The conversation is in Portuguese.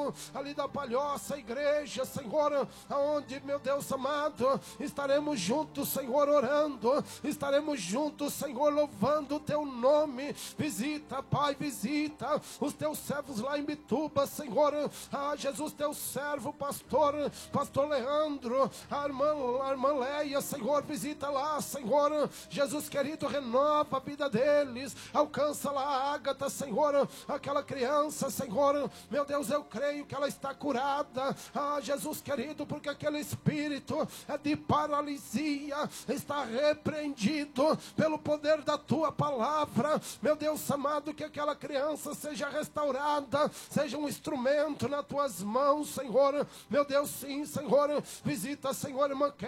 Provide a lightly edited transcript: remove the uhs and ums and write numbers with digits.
Senhor, ali da Palhoça, igreja, Senhor, aonde, meu Deus amado, estaremos juntos, Senhor, orando, estaremos juntos, Senhor, louvando o teu nome. Visita, Pai, visita os teus servos lá em Bituba, Senhor. Jesus, teu servo, pastor Leandro, a irmã Leia, Senhor, visita lá, Senhor. Jesus querido, renova a vida deles, alcança lá a Ágata, Senhor, aquela criança, Senhor, meu Deus, eu creio que ela está curada, Jesus querido, porque aquele espírito de paralisia está repreendido pelo poder da tua palavra, meu Deus amado, que aquela criança seja restaurada, seja um instrumento nas tuas mãos, Senhor, meu Deus, sim, Senhor, visita, Senhor, irmã